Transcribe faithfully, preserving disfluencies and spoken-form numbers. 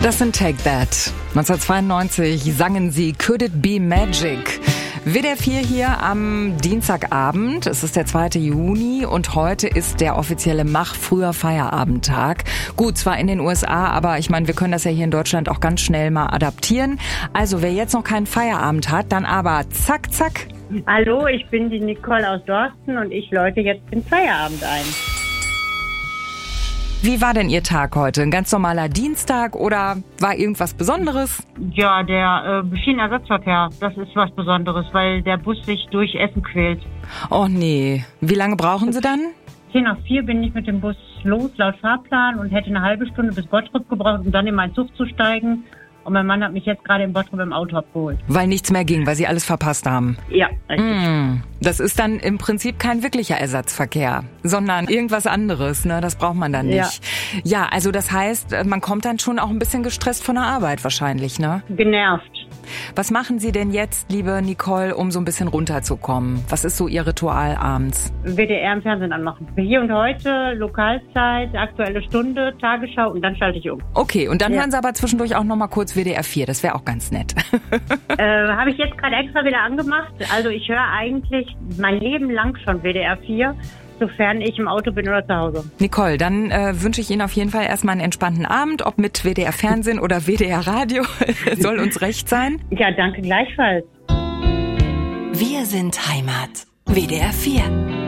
Das sind Take That. neunzehnhundertzweiundneunzig sangen sie Could It Be Magic. W D R vier hier am Dienstagabend. Es ist der zweite Juni und heute ist der offizielle Mach-Früher-Feierabendtag. Gut, zwar in den U S A, aber ich meine, wir können das ja hier in Deutschland auch ganz schnell mal adaptieren. Also wer jetzt noch keinen Feierabend hat, dann aber zack, zack. Hallo, ich bin die Nicole aus Dorsten und ich läute jetzt den Feierabend ein. Wie war denn Ihr Tag heute? Ein ganz normaler Dienstag oder war irgendwas Besonderes? Ja, der äh, Schienenersatzverkehr, das ist was Besonderes, weil der Bus sich durch Essen quält. Oh nee, wie lange brauchen Sie dann? zehn nach vier bin ich mit dem Bus los, laut Fahrplan, und hätte eine halbe Stunde bis Bottrop gebraucht, um dann in meinen Zug zu steigen. Und mein Mann hat mich jetzt gerade in Bottrop im Auto abgeholt. Weil nichts mehr ging, weil Sie alles verpasst haben? Ja, richtig. Mm, das ist dann im Prinzip kein wirklicher Ersatzverkehr, sondern irgendwas anderes, ne? Das braucht man dann nicht. Ja. ja, also das heißt, man kommt dann schon auch ein bisschen gestresst von der Arbeit wahrscheinlich, ne? Genervt. Was machen Sie denn jetzt, liebe Nicole, um so ein bisschen runterzukommen? Was ist so Ihr Ritual abends? W D R im Fernsehen anmachen. Hier und heute, Lokalzeit, Aktuelle Stunde, Tagesschau, und dann schalte ich um. Okay, und dann ja. hören Sie aber zwischendurch auch noch mal kurz W D R vier. Das wäre auch ganz nett. äh, Habe ich jetzt gerade extra wieder angemacht. Also ich höre eigentlich mein Leben lang schon W D R vier. Sofern ich im Auto bin oder zu Hause. Nicole, dann äh, wünsche ich Ihnen auf jeden Fall erstmal einen entspannten Abend, ob mit W D R Fernsehen oder W D R Radio. Soll uns recht sein. Ja, danke gleichfalls. Wir sind Heimat. W D R vier.